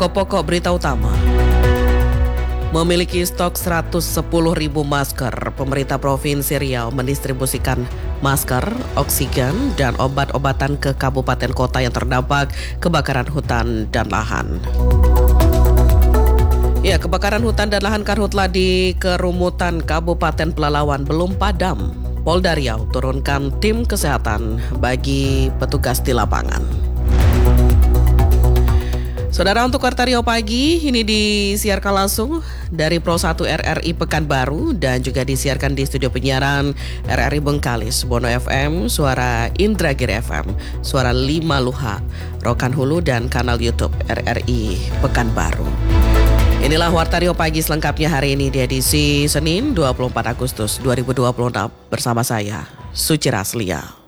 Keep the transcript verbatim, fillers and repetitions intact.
Pokok-pokok berita utama. Memiliki stok seratus sepuluh ribu masker, pemerintah Provinsi Riau mendistribusikan masker, oksigen, dan obat-obatan ke kabupaten kota yang terdampak kebakaran hutan dan lahan. Ya, kebakaran hutan dan lahan karhutla di Kerumutan Kabupaten Pelalawan belum padam. Polda Riau turunkan tim kesehatan bagi petugas di lapangan. Saudara, untuk Warta Riau Pagi ini disiarkan langsung dari Pro satu R R I Pekanbaru dan juga disiarkan di studio penyiaran R R I Bengkalis, Bono F M, Suara Indragiri F M, Suara Lima Luha, Rokan Hulu, dan kanal YouTube R R I Pekanbaru. Inilah Warta Riau Pagi selengkapnya hari ini di edisi Senin dua puluh empat Agustus dua ribu dua puluh enam bersama saya, Suci Raslia.